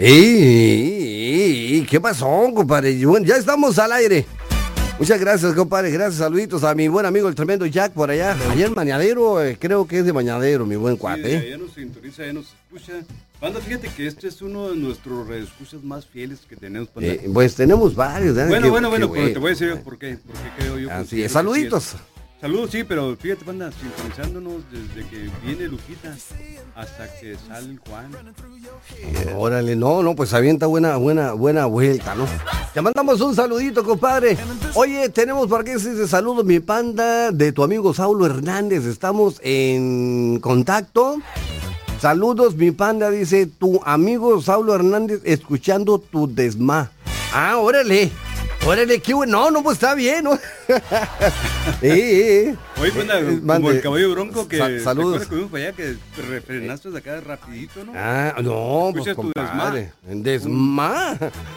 ¿Qué pasó, compadre? Bueno, ya estamos al aire. Muchas gracias, compadre. Gracias, saluditos a mi buen amigo, el tremendo Jack, por allá. Allá en Mañadero, creo que es de Mañadero, mi buen cuate. Sí, allá nos sintoniza, allá nos escucha. Panda, fíjate que este es uno de nuestros radioescuchas más fieles que tenemos, Panda. Pues tenemos varios. Bueno, pero te voy a decir por qué creo yo. Así es, saluditos. Saludos, sí, pero fíjate, Panda, sintonizándonos desde que viene Lupita hasta que sale Juan. Órale, no, pues avienta buena vuelta, ¿no? Te mandamos un saludito, compadre. Oye, tenemos por aquí ese saludo, mi Panda, de tu amigo Saulo Hernández. Estamos en contacto. Saludos, mi Panda, dice tu amigo Saulo Hernández, escuchando tu desma. Ah, órale, qué bueno. No, pues está bien, ¿no? Oye, Panda, como el caballo bronco que saludos. Que para allá, que te refrenaste de acá rapidito, ¿no? Ah, no, pues compadre. Desma.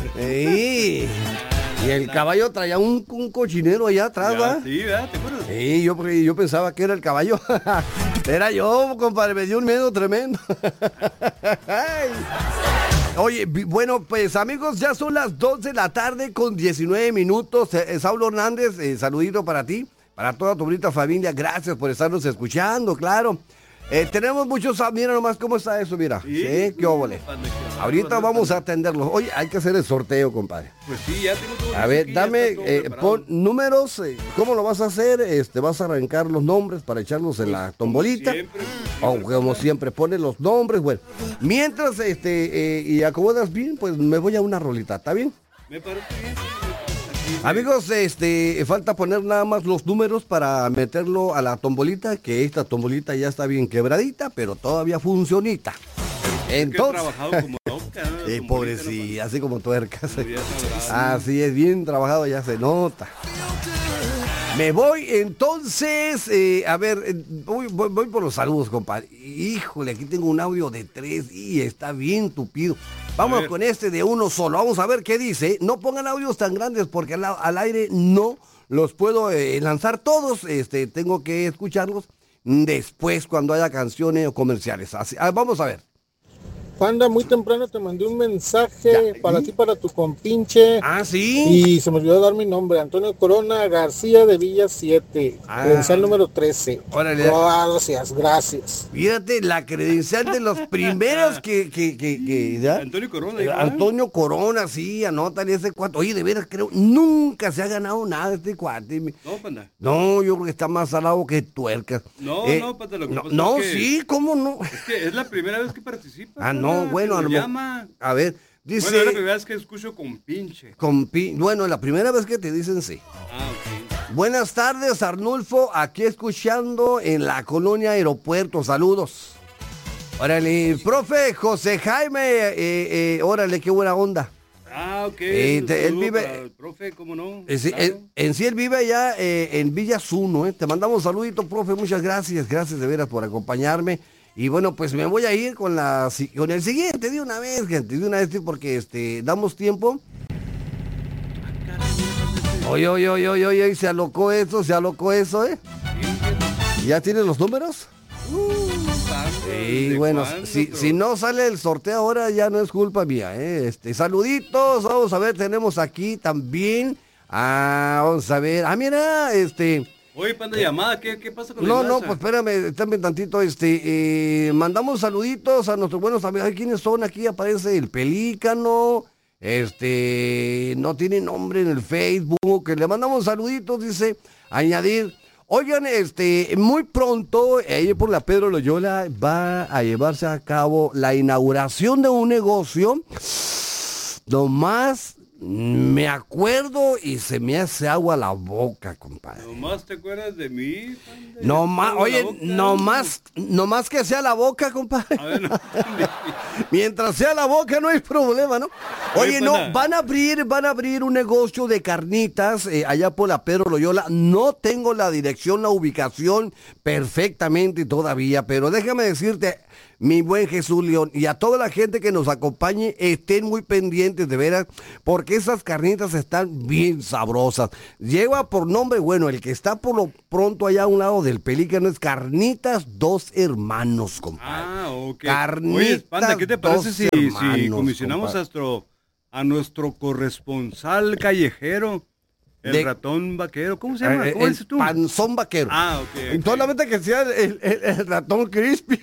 Y el caballo traía un cochinero allá atrás, ¿va? Sí, ¿verdad? ¿Te acuerdas? Sí, yo pensaba que era el caballo. Era yo, compadre, me dio un miedo tremendo. Oye, bueno, pues amigos, ya son las 2 de la tarde con 19 minutos. Saulo Hernández, saludito para ti, para toda tu bonita familia. Gracias por estarnos escuchando, claro. Tenemos muchos, mira nomás cómo está eso, mira. Sí, qué óvole. Ahorita vamos a atenderlos. Oye, hay que hacer el sorteo, compadre. Pues sí, ya tengo todo. A ver, dame, pon números. ¿Cómo lo vas a hacer? Vas a arrancar los nombres para echarlos en la tombolita. Como siempre, pones los nombres. Bueno, mientras y acomodas bien, pues me voy a una rolita, ¿está bien? Me parece bien. Amigos, falta poner nada más los números para meterlo a la tombolita, que esta tombolita ya está bien quebradita, pero todavía funcionita. Entonces, trabajado como loca, ¿no? Pobrecilla, así como tuercas. Así es, bien trabajado, ya se nota. Me voy entonces, a ver, voy por los saludos, compadre. Híjole, aquí tengo un audio de 3 y está bien tupido. Vamos con este de uno solo, vamos a ver qué dice. No pongan audios tan grandes porque al aire no los puedo lanzar todos. Tengo que escucharlos después cuando haya canciones o comerciales. Así, vamos a ver. Panda, muy temprano te mandé un mensaje para ti, para tu compinche. Ah, sí. Y se me olvidó dar mi nombre, Antonio Corona García de Villa 7, credencial número 13. Órale. Gracias. Fíjate, la credencial de los primeros que ¿ya? Antonio Corona. Antonio Corona, sí, anótale ese cuate. Oye, de veras, creo, nunca se ha ganado nada este cuate. No, Panda. No, yo creo que está más salado que tuercas. No, Panda, lo que pasa no, es que, sí, ¿cómo no? Es que es la primera vez que participa. Ah, no, bueno, a ver, dice... Bueno, es la primera vez que escucho compinche. Bueno, la primera vez que te dicen sí. Ah, ok. Buenas tardes, Arnulfo, aquí escuchando en la colonia Aeropuerto, saludos. Órale, profe José Jaime, órale, qué buena onda. Ah, ok. Él vive... El profe, ¿cómo no? Claro. En sí, él vive allá en Villas 1, Te mandamos saluditos, profe, muchas gracias de veras por acompañarme. Y bueno, pues me voy a ir con el siguiente de una vez, gente, porque damos tiempo. Oye, se alocó eso, ¿Ya tienes los números? Sí, bueno, si no sale el sorteo ahora ya no es culpa mía, saluditos, vamos a ver, tenemos aquí también, vamos a ver, mira, Oye, Panda, llamada, ¿qué pasa con la No, masa? pues espérame, también tantito, mandamos saluditos a nuestros buenos amigos. ¿Quiénes son? Aquí aparece el Pelícano, no tiene nombre en el Facebook, que le mandamos saluditos, dice, añadir. Oigan, muy pronto, ahí por la Pedro Loyola, va a llevarse a cabo la inauguración de un negocio, nomás me acuerdo y se me hace agua la boca, compadre. ¿Nomás te acuerdas de mí, Panda? Nomás que sea la boca, compadre. A ver, no. Mientras sea la boca no hay problema, ¿no? Oye, no, van a abrir un negocio de carnitas allá por la Pedro Loyola. No tengo la dirección, la ubicación perfectamente todavía, pero déjame decirte, mi buen Jesús León, y a toda la gente que nos acompañe, estén muy pendientes de veras, porque esas carnitas están bien sabrosas. Lleva por nombre, bueno, el que está por lo pronto allá a un lado del Pelícano es Carnitas Dos Hermanos, compadre. Ah, ok. Carnitas. Oye, Panda, ¿qué te parece si hermanos, comisionamos a nuestro corresponsal callejero? El ratón vaquero, ¿cómo se llama? ¿Cómo el dices tú? Panzón Vaquero. Ah, ok. Solamente que sea el ratón crispy.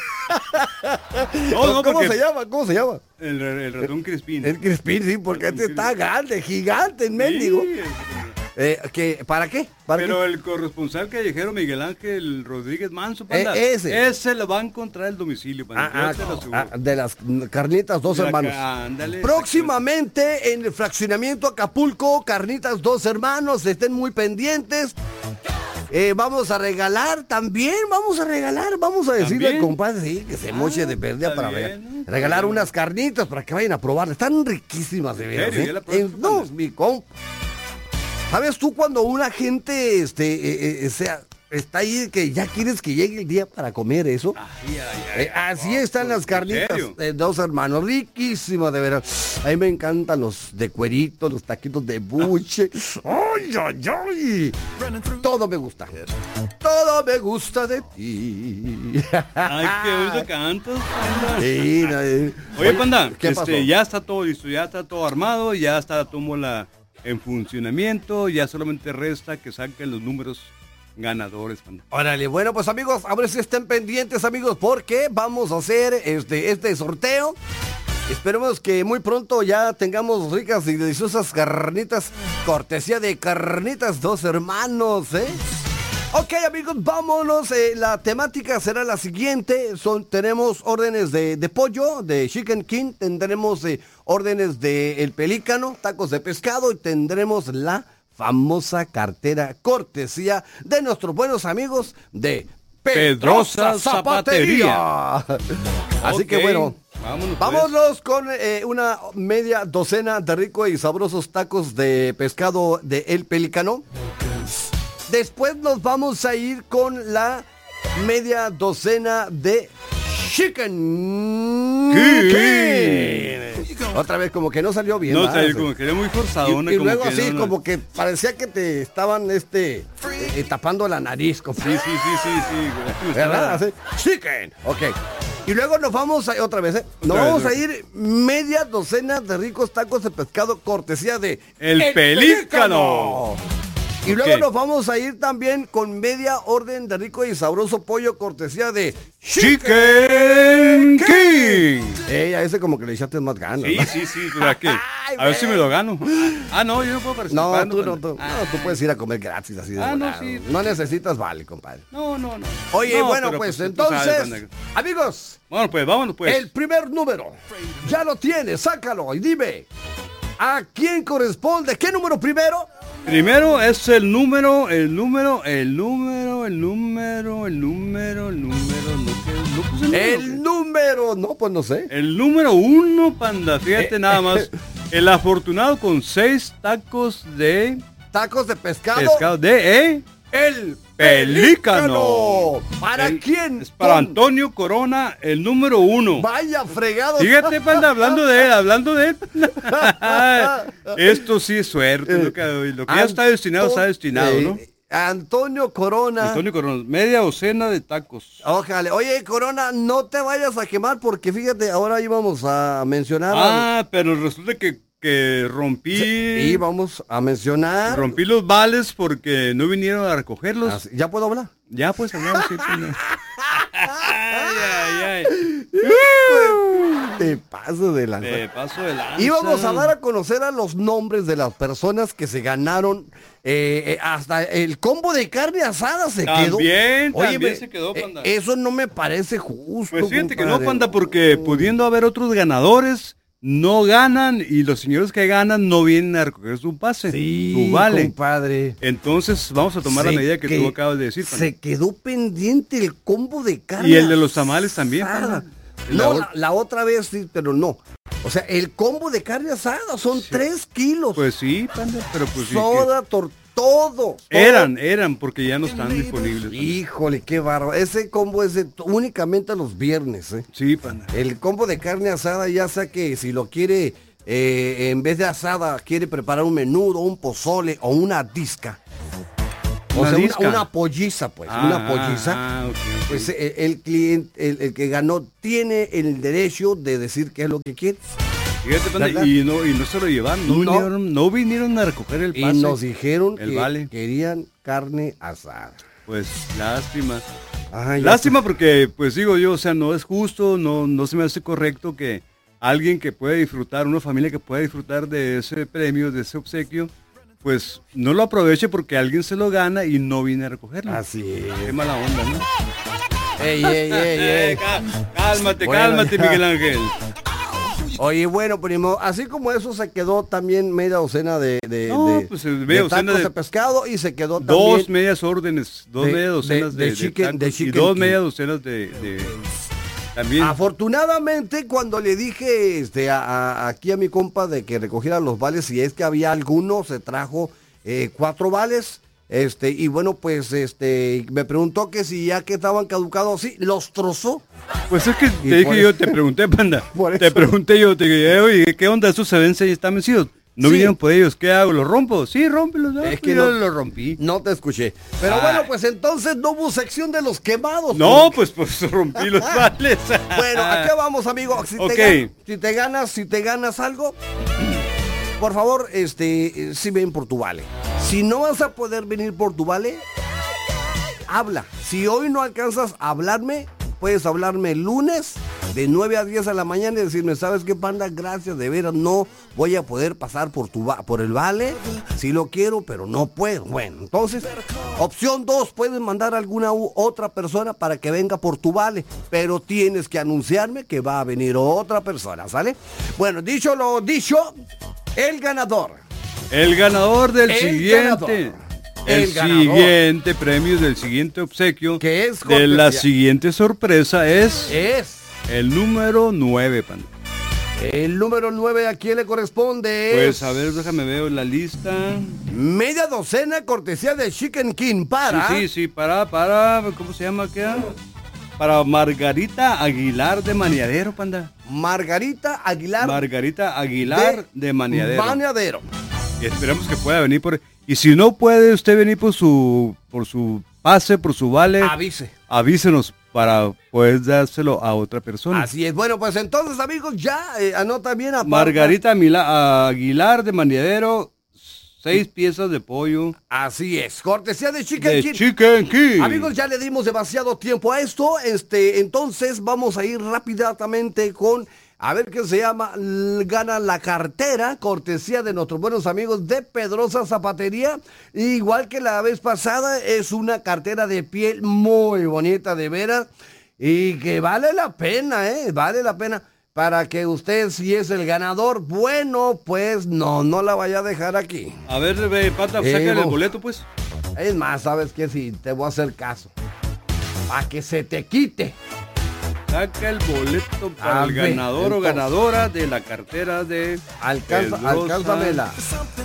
No, ¿Cómo se llama? ¿Cómo se llama? El ratón Crispín. El crispín, sí, porque este está grande, gigante, el mendigo. Sí, ¿Para qué? Pero el corresponsal callejero Miguel Ángel Rodríguez Manso, Panda, ese lo va a encontrar el domicilio, Panda. Yo te lo aseguro. De las Carnitas Dos Hermanos. Ándale, Próximamente en el fraccionamiento Acapulco, Carnitas Dos Hermanos, estén muy pendientes. Vamos a regalar también, vamos a decirle al compadre, sí, que se moche de pérdida para ver. Regalar unas carnitas para que vayan a probarlas. Están riquísimas de veras. No, mi compa. ¿Sabes tú cuando una gente está ahí que ya quieres que llegue el día para comer eso? Así están las carnitas Dos Hermanos, riquísimas de veras. A mí me encantan los de cuerito, los taquitos de buche. ¡Ay, ay, ay! Todo me gusta. Todo me gusta de ti. Ay, qué bonito cantas, Panda. Sí, Oye, Panda, ¿qué pasó? ya está todo listo, ya está todo armado, ya está tómbola en funcionamiento, ya solamente resta que saquen los números ganadores, Panda. Órale, bueno, pues amigos, a ver si estén pendientes, amigos, porque vamos a hacer este sorteo. Esperemos que muy pronto ya tengamos ricas y deliciosas carnitas, cortesía de Carnitas Dos Hermanos, ¿eh? Ok, amigos, vámonos. La temática será la siguiente. Tenemos órdenes de pollo, de Chicken King. Tendremos órdenes de El Pelícano, tacos de pescado. Y tendremos la famosa cartera cortesía de nuestros buenos amigos de Pedrosa Zapatería. Así que bueno, vámonos con una media docena de ricos y sabrosos tacos de pescado de El Pelícano. Después nos vamos a ir con la media docena de Chicken King. Otra vez como que no salió bien. No, como que era muy forzado. Y luego así como que parecía que te estaban tapando la nariz. Sí. ¿Verdad? Así, Chicken. Ok. Y luego nos vamos a otra vez, Nos vamos a ir media docena de ricos tacos de pescado cortesía de El Pelícano. Y luego nos vamos a ir también con media orden de rico y sabroso pollo cortesía de Chicken King. A ese como que le echaste más ganas. Sí, ¿verdad que? A ver si me lo gano. No, yo no puedo participar. No, tú puedes ir a comer gratis así de no, sí. No necesitas vale, compadre. No. Oye, bueno, pues entonces, amigos. Vámonos pues. El primer número. Ya lo tienes, sácalo y dime. ¿A quién corresponde? ¿Qué número primero? Primero es el número. El número, no, pues no sé. El número 1, Panda, fíjate nada más. El afortunado con 6 tacos de... Tacos de pescado. Pescado de, El Pelícano. ¿Para quién? Es para Antonio Corona, el número 1. Vaya fregado. Fíjate, Panda, hablando de él. Esto sí es suerte. Lo que ya está destinado, ¿no? Antonio Corona, media docena de tacos. Ojalá. Oye, Corona, no te vayas a quemar porque fíjate, ahora íbamos a mencionar. Pero resulta que rompí. Sí, vamos a mencionar. Rompí los vales porque no vinieron a recogerlos. ¿Ya puedo hablar? Ya, pues hablamos. Sí, ay. Te paso de lanza. Íbamos a dar a conocer a los nombres de las personas que se ganaron hasta el combo de carne asada quedó. También se quedó, Panda. Eso no me parece justo. Pues fíjate que no, Panda, porque pudiendo haber otros ganadores, no ganan y los señores que ganan no vienen a recoger su pase, su vale. Compadre. Entonces vamos a tomar la medida que tú acabas de decir, Panda. Se quedó pendiente el combo de carne. Y el de los tamales también, Panda. No, la otra vez sí, pero no. O sea, el combo de carne asada son 3 kilos. Pues sí, Panda, pero pues soda, todo. Eran, porque ya no están disponibles. Híjole, qué bárbaro. Ese combo es únicamente los viernes, ¿eh? Sí, panda. El combo de carne asada, ya sea que si lo quiere, en vez de asada, quiere preparar un menudo, un pozole o una disca. O sea, una polliza, pues, una polliza. Okay. Pues el cliente, el que ganó, tiene el derecho de decir qué es lo que quiere. Fíjate, panda, y no se lo llevaron, no vinieron a recoger el pase. Y nos dijeron el que vale. querían carne asada. Pues lástima. Ay, Lástima porque, pues digo yo, o sea, no es justo, no se me hace correcto que alguien que puede disfrutar, una familia que pueda disfrutar de ese premio, de ese obsequio, pues no lo aproveche porque alguien se lo gana y no viene a recogerlo. Así es. Qué mala onda, ¿no? Ey. Cálmate, Bueno, Miguel Ángel. Oye, bueno, primo, así como eso se quedó también media docena de tacos de pescado y se quedó también dos medias órdenes, medias docenas de chicken y dos medias docenas de también. Afortunadamente, cuando le dije aquí a mi compa de que recogiera los vales, si es que había alguno, se trajo 4 vales. Y bueno, pues me preguntó que si ya que estaban caducados, sí, los trozó. Pues es que te pregunté, panda. Te dije, oye, ¿qué onda? ¿Esos se vencen y están vencidos? No vinieron por ellos, ¿qué hago? ¿Los rompo? Sí, rómpelos. Es que yo los rompí. No te escuché. Pero bueno, pues entonces no hubo sección de los quemados. No, pues rompí los vales. Bueno, ¿a qué vamos, amigo? Si te ganas algo, por favor, sí ven por tu vale. Si no vas a poder venir por tu vale, habla. Si hoy no alcanzas a hablarme, puedes hablarme el lunes de 9 a 10 de la mañana y decirme, ¿sabes qué, panda? Gracias, de veras, no voy a poder pasar por el vale. Sí lo quiero, pero no puedo. Bueno, entonces, opción 2, puedes mandar a alguna otra persona para que venga por tu vale, pero tienes que anunciarme que va a venir otra persona, ¿sale? Bueno, dicho lo dicho, el ganador. El ganador del siguiente premio, del siguiente obsequio, que es de la siguiente sorpresa es el número 9, panda. El número 9, ¿a quién le corresponde? Pues a ver, déjame ver la lista. Media docena, cortesía de Chicken King para... Sí, para, ¿cómo se llama acá? Para Margarita Aguilar de Maniadero, panda. Margarita Aguilar de Maniadero. Esperamos que pueda venir y si no puede usted venir por su pase, por su vale, avísenos para poder dárselo a otra persona. Así es. Bueno, pues entonces, amigos, ya anota bien a Margarita Aguilar de Maniadero, 6 piezas de pollo. Así es. Cortesía de Chicken King. Amigos, ya le dimos demasiado tiempo a esto. Entonces vamos a ir rápidamente con... A ver qué se llama, gana la cartera, cortesía de nuestros buenos amigos de Pedrosa Zapatería. Igual que la vez pasada, es una cartera de piel muy bonita, de veras. Y que vale la pena, vale la pena. Para que usted, si es el ganador, bueno, pues no la vaya a dejar aquí. A ver, Pata, sácale el boleto, pues. Es más, ¿sabes qué? Si te voy a hacer caso. Para que se te quite. Saca el boleto para el ganador o ganadora de la cartera de Alcánzamela.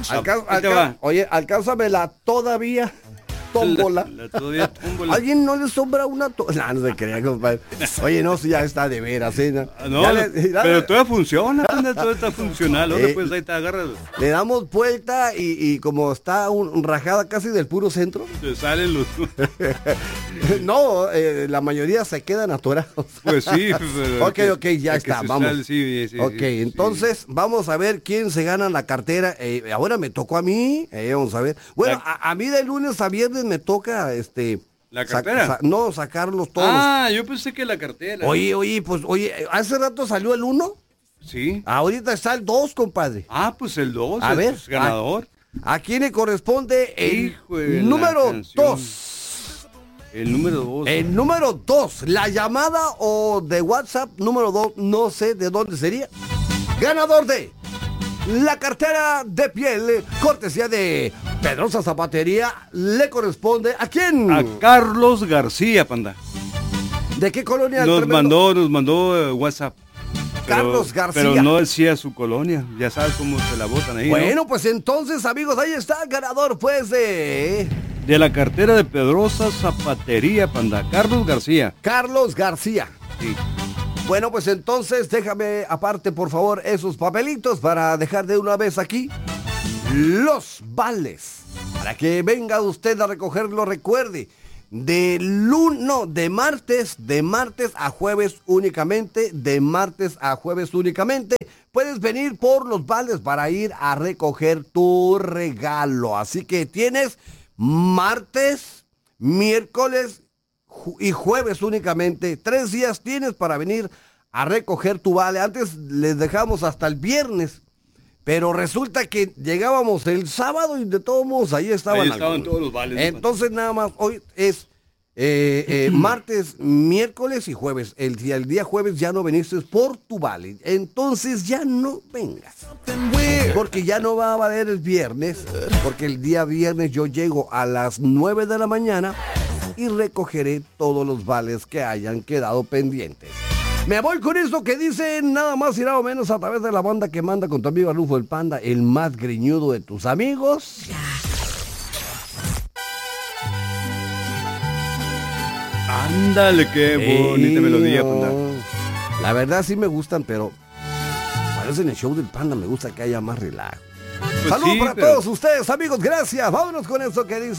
Oye, alcánzamela todavía. Tómbola. ¿Alguien no le sobra una tómbola? No se crea, compadre. Oye, no, si ya está de veras, ¿eh? Pero todavía funciona, todo está funcional. Pues ahí te agarras. Le damos vuelta y como está rajada casi del puro centro. Se salen los... No, la mayoría se quedan atorados. Pues sí. Pero ok, ya está, vamos. Sí, entonces vamos a ver quién se gana la cartera. Ahora me tocó a mí, vamos a ver. Bueno, a mí de lunes a viernes me toca, ¿la cartera? Sacarlos todos. Yo pensé que la cartera. Oye, hace rato salió el 1. Sí. Ahorita está el 2, compadre. Pues el 2. A ver, ganador. ¿A quién le corresponde el número 2? El número 2. El número 2. La llamada o de WhatsApp número 2, no sé de dónde sería. Ganador de la cartera de piel, cortesía de Pedrosa Zapatería, le corresponde ¿a quién? A Carlos García, panda. ¿De qué colonia? Nos mandó WhatsApp. Carlos García. Pero no decía su colonia, ya sabes cómo se la botan ahí. Bueno, ¿no? pues entonces, amigos, ahí está el ganador, pues, de la cartera de Pedrosa Zapatería Panda, Carlos García. Carlos García. Sí. Bueno, pues entonces déjame aparte, por favor, esos papelitos para dejar de una vez aquí los vales. Para que venga usted a recogerlo, recuerde, de martes a jueves únicamente, puedes venir por los vales para ir a recoger tu regalo. Así que tienes martes, miércoles y jueves únicamente. 3 días tienes para venir a recoger tu vale. Antes les dejamos hasta el viernes, pero resulta que llegábamos el sábado y de todos modos ahí estaban todos los vales. Entonces nada más hoy es martes, miércoles y jueves. El día jueves ya no viniste por tu vale. Entonces ya no vengas, porque ya no va a valer el viernes, porque el día viernes yo llego a las 9 de la mañana y recogeré todos los vales que hayan quedado pendientes. Me voy con esto que dice nada más y nada menos a través de la banda que manda con tu amigo Arnulfo el Panda, el más greñudo de tus amigos. Ándale, qué bonita melodía, Panda. La verdad sí me gustan, pero parece en el show del Panda me gusta que haya más relajo. Pues Saludos sí, para todos ustedes, amigos, gracias. Vámonos con esto que dice